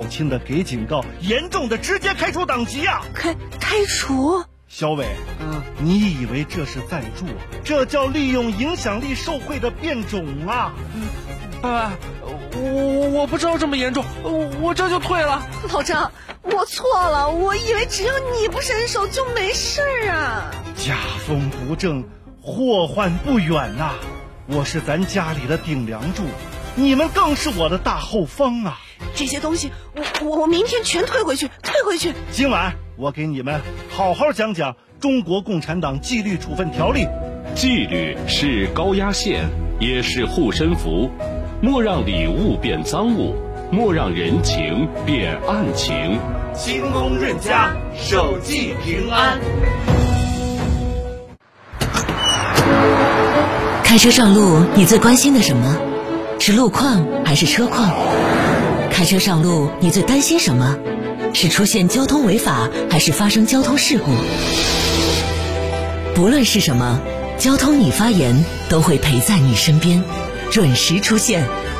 轻的给警告，严重的直接开除党籍啊！ 开除？ 小伟，你以为这是赞助啊？这叫利用影响力受贿的变种啊！ 我不知道这么严重，我这就退了。 老张，我错了，我以为只要你不伸手就没事啊。 家风不正，祸患不远呐！我是咱家里的顶梁柱，你们更是我的大后方啊！ 这些东西我明天全退回去。 今晚我给你们好好讲讲中国共产党纪律处分条例。 纪律是高压线，也是护身符。莫让礼物变赃物，莫让人情变案情。 清宫润家，守纪平安。 开车上路，你最关心的什么？是路况还是车况？开车上路，你最担心什么？是出现交通违法还是发生交通事故？不论是什么，交通你发言都会陪在你身边，准时出现。